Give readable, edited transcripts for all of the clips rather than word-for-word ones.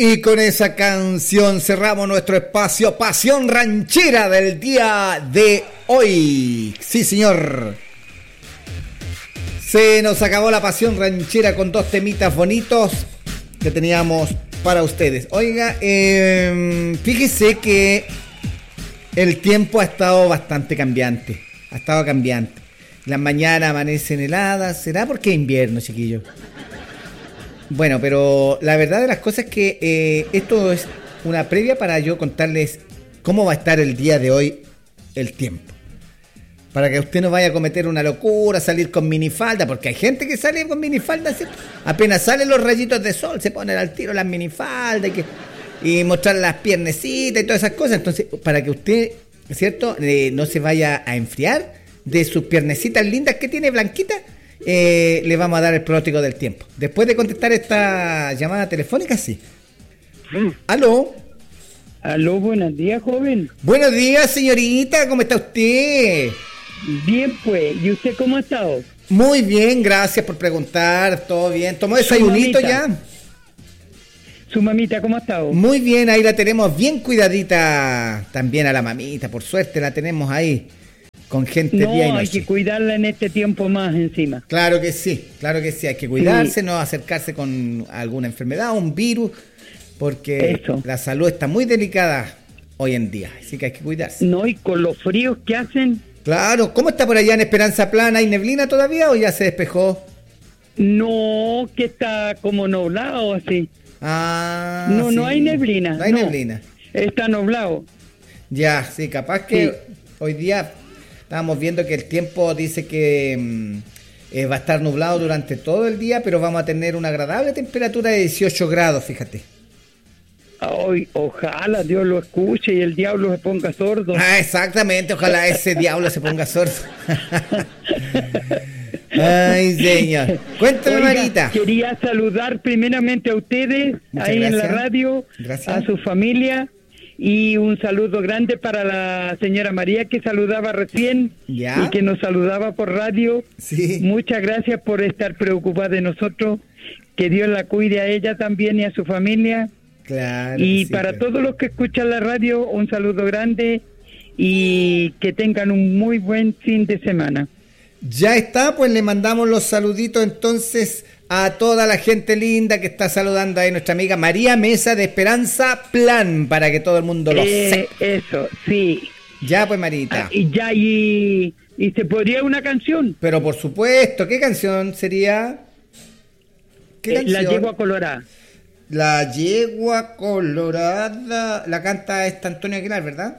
Y con esa canción cerramos nuestro espacio Pasión Ranchera del día de hoy. Sí, señor. Se nos acabó la Pasión Ranchera con dos temitas bonitos que teníamos para ustedes. Oiga, fíjese que el tiempo ha estado bastante cambiante. Ha estado cambiante. Las mañanas amanecen heladas. ¿Será porque es invierno, chiquillos? Bueno, pero la verdad de las cosas es que esto es una previa para yo contarles cómo va a estar el día de hoy el tiempo. Para que usted no vaya a cometer una locura, salir con minifalda, porque hay gente que sale con minifalda, ¿cierto? Apenas salen los rayitos de sol, se ponen al tiro las minifaldas y mostrar las piernecitas y todas esas cosas. Entonces, para que usted, ¿cierto? No se vaya a enfriar de sus piernecitas lindas que tiene, blanquitas. Le vamos a dar el pronóstico del tiempo. Después de contestar esta llamada telefónica, sí. ¿Aló? Aló, buenos días, joven. Buenos días, señorita, ¿cómo está usted? Bien, pues. ¿Y usted cómo ha estado? Muy bien, gracias por preguntar, todo bien. ¿Tomó desayunito ya? ¿Su mamita cómo ha estado? Muy bien, ahí la tenemos bien cuidadita. También a la mamita, por suerte la tenemos ahí. Con gente día y noche. No, hay que cuidarla en este tiempo más encima. Claro que sí, hay que cuidarse, sí. No acercarse con alguna enfermedad, un virus, porque eso. La salud está muy delicada hoy en día, así que hay que cuidarse. No, y con los fríos que hacen. Claro, ¿cómo está por allá en Esperanza Plana? ¿Hay neblina todavía o ya se despejó? No, que está como nublado así. Ah, no, sí. No hay neblina. No hay neblina. Está nublado. Ya, sí, capaz que hoy día... Estábamos viendo que el tiempo dice que va a estar nublado durante todo el día, pero vamos a tener una agradable temperatura de 18 grados, fíjate. Ay, ojalá Dios lo escuche y el diablo se ponga sordo. Ah, exactamente, ojalá ese diablo se ponga sordo. Ay, señor. Cuéntame, oiga, Marita. Quería saludar primeramente a ustedes. Muchas ahí gracias. En la radio, gracias. A su familia. Y un saludo grande para la señora María que saludaba recién. ¿Ya? Y que nos saludaba por radio. Sí. Muchas gracias por estar preocupada de nosotros. Que Dios la cuide a ella también y a su familia. Claro. Y sí, para todos los que escuchan la radio, un saludo grande y que tengan un muy buen fin de semana. Ya está, pues le mandamos los saluditos entonces a toda la gente linda que está saludando ahí, nuestra amiga María Mesa de Esperanza Plan, para que todo el mundo lo sepa. Eso, sí. Ya, pues, Marita. Y se podría una canción. Pero por supuesto, ¿qué canción sería? ¿Qué canción? La Yegua Colorada. La Yegua Colorada, la canta Antonio Aguilar, ¿verdad?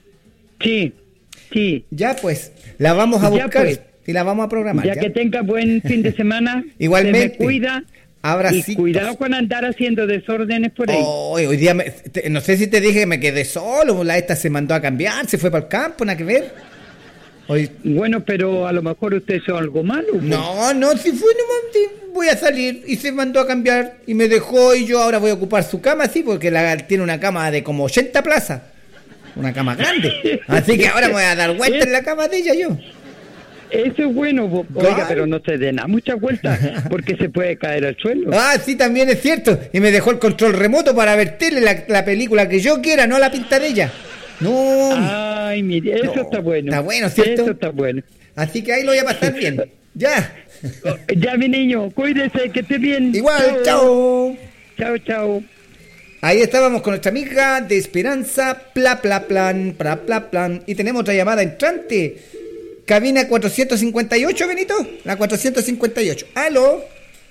Sí, sí. Ya, pues, la vamos a buscar. Pues. Y la vamos a programar. Ya que tenga buen fin de semana. Igualmente. Se me cuida. Abracitos. Y cuidado con andar haciendo desórdenes por ahí. Hoy día, no sé si te dije que me quedé solo. La esta se mandó a cambiar, se fue para el campo, nada que ver. Hoy... Bueno, pero a lo mejor usted hizo algo malo. Pues. No, si fue nomás, voy a salir. Y se mandó a cambiar y me dejó y yo ahora voy a ocupar su cama, sí, porque tiene una cama de como 80 plazas. Una cama grande. Así que ahora me voy a dar vueltas en la cama de ella yo. Eso es bueno, oiga, pero no se den a muchas vueltas porque se puede caer al suelo. Ah, sí, también es cierto. Y me dejó el control remoto para ver tele, la película que yo quiera, no la pinta de ella. No. Ay, mire, eso no, está bueno. Está bueno, ¿cierto? Eso está bueno. Así que ahí lo voy a pasar bien. Ya. Ya, mi niño, cuídese, que esté bien. Igual, chao. Chao, chao. Ahí estábamos con nuestra amiga de Esperanza, plan. Y tenemos otra llamada entrante. Cabina 458, Benito. La 458. ¿Aló?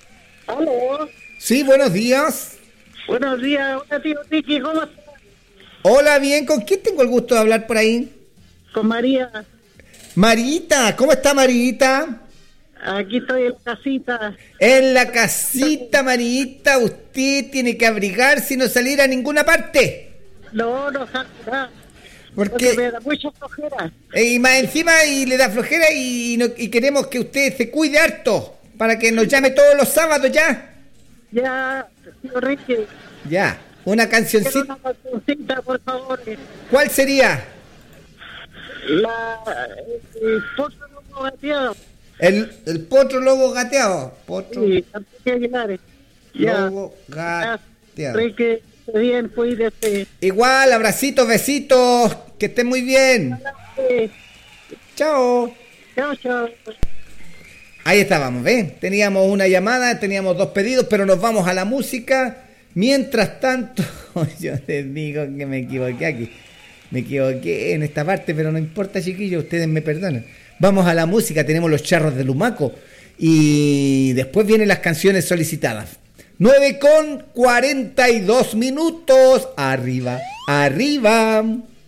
¿Aló? Sí, buenos días. Buenos días, hola tío Tiki, ¿cómo estás? Hola, bien. ¿Con quién tengo el gusto de hablar por ahí? Con María. Marita, ¿cómo está Marita? Aquí estoy en la casita. En la casita, Marita, usted tiene que abrigarse y no salir a ninguna parte. No salga. Porque me da mucha flojera. Y más encima y le da flojera y queremos que usted se cuide harto para que nos llame todos los sábados ya. Ya, tío Ricky. Ya, una cancioncita. Una cancioncita, por favor. ¿Cuál sería? El potro lobo gateado. El potro lobo gateado. Potro sí, Aguilar. lobo gateado. Enrique, bien, cuídese. Igual, abracitos, besitos, que estén muy bien. Chao. Chao. Ahí estábamos, ¿ven? Teníamos una llamada, teníamos 2 pedidos, pero nos vamos a la música. Mientras tanto, yo les digo que me equivoqué aquí. Me equivoqué en esta parte, pero no importa, chiquillos, ustedes me perdonan. Vamos a la música, tenemos los charros de Lumaco y después vienen las canciones solicitadas. 9:42 minutos. Arriba.